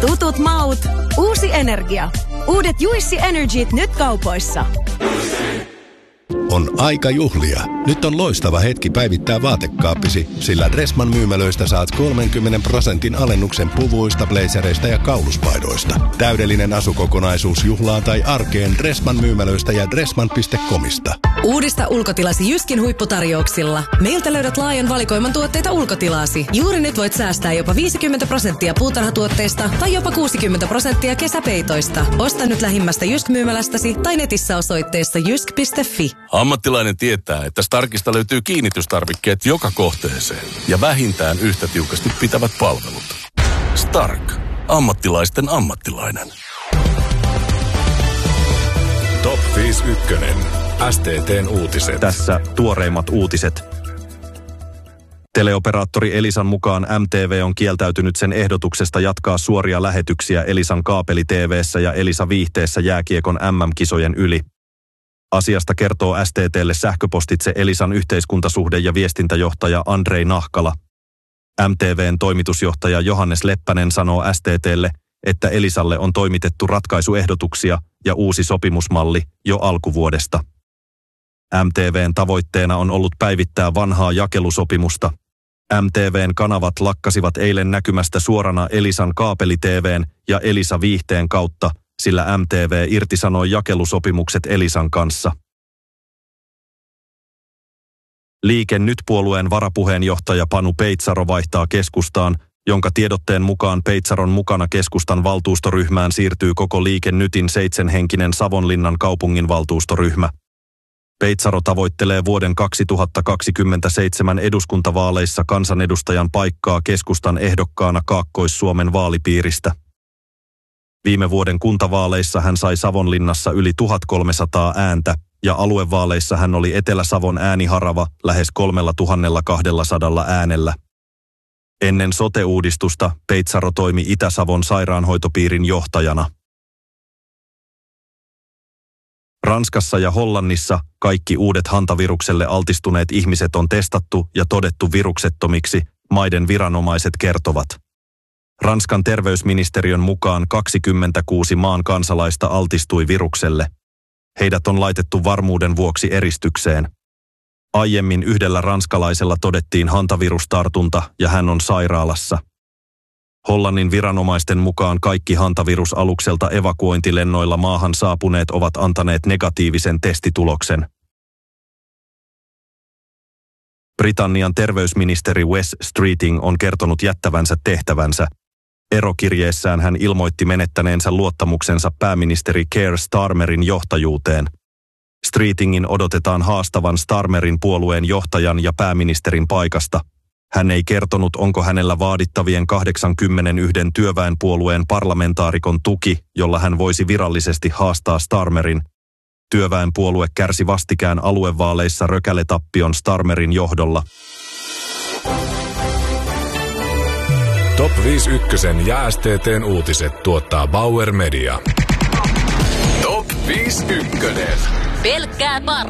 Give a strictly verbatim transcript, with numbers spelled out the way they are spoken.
Tutut maut, uusi energia. Uudet Juicy Energyt nyt kaupoissa. On aika juhlia. Nyt on loistava hetki päivittää vaatekaappisi, sillä Dressman myymälöistä saat kolmenkymmenen prosentin alennuksen puvuista, blazereista ja kauluspaidoista. Täydellinen asukokonaisuus juhlaan tai arkeen Dressman myymälöistä ja dressman piste comista. Uudista ulkotilasi Jyskin huipputarjouksilla. Meiltä löydät laajan valikoiman tuotteita ulkotilasi. Juuri nyt voit säästää jopa viisikymmentä prosenttia puutarhatuotteista tai jopa kuusikymmentä prosenttia kesäpeitoista. Osta nyt lähimmästä Jysk-myymälästäsi tai netissä osoitteessa jysk piste fi. Ammattilainen tietää, että Starkista löytyy kiinnitystarvikkeet joka kohteeseen ja vähintään yhtä tiukasti pitävät palvelut. Stark. Ammattilaisten ammattilainen. Top viisi ykkönen. S T T:n uutiset. Tässä tuoreimmat uutiset. Teleoperaattori Elisan mukaan M T V on kieltäytynyt sen ehdotuksesta jatkaa suoria lähetyksiä Elisan kaapeli-T V:ssä ja Elisa Viihteessä jääkiekon M M-kisojen yli. Asiasta kertoo S T T:lle sähköpostitse Elisan yhteiskuntasuhde- ja viestintäjohtaja Andrei Nahkala. M T V:n toimitusjohtaja Johannes Leppänen sanoo S T T:lle, että Elisalle on toimitettu ratkaisuehdotuksia ja uusi sopimusmalli jo alkuvuodesta. M T V:n tavoitteena on ollut päivittää vanhaa jakelusopimusta. M T V:n kanavat lakkasivat eilen näkymästä suorana Elisan kaapeli-T V:n ja Elisa Viihteen kautta, sillä M T V irtisanoi jakelusopimukset Elisan kanssa. Liike Nyt-puolueen varapuheenjohtaja Panu Peitsaro vaihtaa keskustaan, jonka tiedotteen mukaan Peitsaron mukana keskustan valtuustoryhmään siirtyy koko Liike Nytin seitsemänhenkinen Savonlinnan kaupunginvaltuustoryhmä. Peitsaro tavoittelee vuoden kaksituhattakaksikymmentäseitsemän eduskuntavaaleissa kansanedustajan paikkaa keskustan ehdokkaana Kaakkois-Suomen vaalipiiristä. Viime vuoden kuntavaaleissa hän sai Savonlinnassa yli tuhatkolmesataa ääntä ja aluevaaleissa hän oli Etelä-Savon ääniharava lähes kolmetuhattakaksisataa äänellä. Ennen sote-uudistusta Peitsaro toimi Itä-Savon sairaanhoitopiirin johtajana. Ranskassa ja Hollannissa kaikki uudet hantavirukselle altistuneet ihmiset on testattu ja todettu viruksettomiksi, maiden viranomaiset kertovat. Ranskan terveysministeriön mukaan kaksikymmentäkuusi maan kansalaista altistui virukselle. Heidät on laitettu varmuuden vuoksi eristykseen. Aiemmin yhdellä ranskalaisella todettiin hantavirustartunta ja hän on sairaalassa. Hollannin viranomaisten mukaan kaikki hantavirusalukselta evakuointilennoilla maahan saapuneet ovat antaneet negatiivisen testituloksen. Britannian terveysministeri Wes Streeting on kertonut jättävänsä tehtävänsä. Erokirjeessään hän ilmoitti menettäneensä luottamuksensa pääministeri Keir Starmerin johtajuuteen. Streetingin odotetaan haastavan Starmerin puolueen johtajan ja pääministerin paikasta. Hän ei kertonut, onko hänellä vaadittavien kahdeksankymmentäyksi työväenpuolueen parlamentaarikon tuki, jolla hän voisi virallisesti haastaa Starmerin. Työväenpuolue kärsi vastikään aluevaaleissa rökäletappion Starmerin johdolla. Top viisi ykkösen ja S T T:n uutiset tuottaa Bauer Media. Top viisi ykkönen. Pelkkää par.